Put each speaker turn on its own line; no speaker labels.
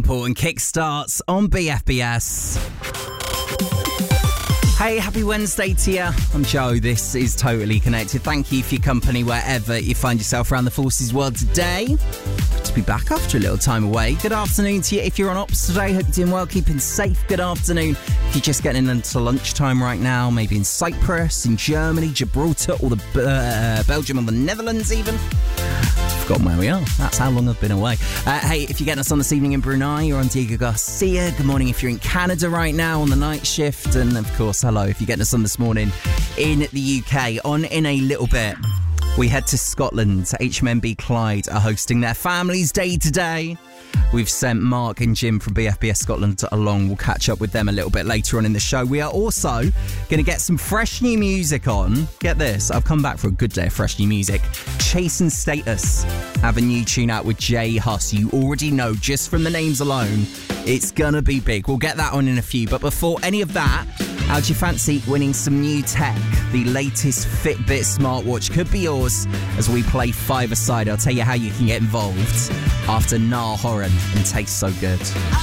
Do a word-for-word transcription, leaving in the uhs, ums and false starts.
Example and Kickstarts on B F B S. Hey, happy Wednesday to you. I'm Joe. This is Totally Connected. Thank you for your company wherever you find yourself around the Forces world today. Good to be back after a little time away. Good afternoon to you if you're on ops today. Hope you're doing well, keeping safe. Good afternoon if you're just getting into lunchtime right now, maybe in Cyprus, in Germany, Gibraltar, or the uh, Belgium or the Netherlands even. Forgotten where we are. That's how long I've been away. Uh, hey, if you're getting us on this evening in Brunei, you're on Diego Garcia. Good morning if you're in Canada right now on the night shift. And of course, hello if you're getting us on this morning in the U K. On in a little bit, we head to Scotland. H M N B Clyde are hosting their Families Day today. We've sent Mark and Jim from B F B S Scotland along. We'll catch up with them a little bit later on in the show. We are also going to get some fresh new music on. Get this, I've come back for a good day of fresh new music. Chase and Status have a new tune out with Jay Huss. You already know, just from the names alone, it's going to be big. We'll get that on in a few. But before any of that, how do you fancy winning some new tech? The latest Fitbit smartwatch could be yours as we play five-a-side. I'll tell you how you can get involved after Niall Horan and Tastes So Good.